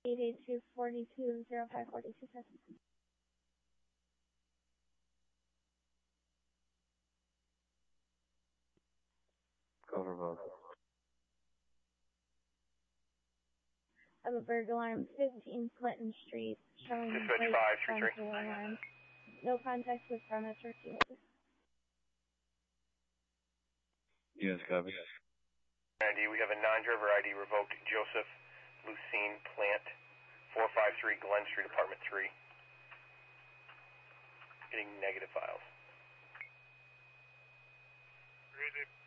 882-4205-42. Cover both. I have a burglar alarm, 15 Clinton Street, showing Dispatch bright 533. frontal alarm. No contact with premise or field. Yes, copy. ID, we have a non-driver ID revoked, Joseph Lucene Plant, 453 Glen Street, Apartment 3. Getting negative files. Crazy.